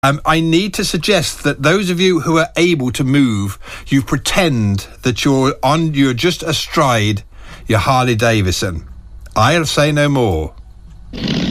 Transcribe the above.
I need to suggest that those of you who are able to move, you pretend that you're just astride your Harley Davidson. I'll say no more.